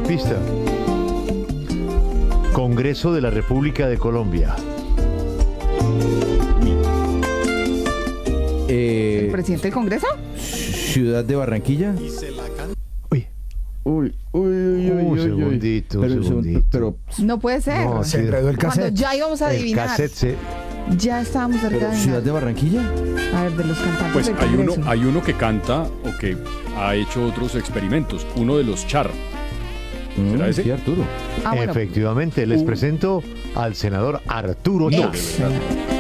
una pista. Congreso de la República de Colombia. ¿El presidente del Congreso? Ciudad de Barranquilla. Uy, Uy, uy, uy, un segundito, un segundito. Pero No puede ser. No, Se enredó el Cuando cassette. ya íbamos a el adivinar. cassette se... Ya estábamos cerca de Ciudad adivinar. de Barranquilla. A ver, de los cantantes Pues del hay Congreso. uno que canta o que ha hecho otros experimentos. Uno de los Char. ¿Será ese? Sí, Arturo. Ah, bueno. Efectivamente, les presento al senador Arturo Char. Excelente.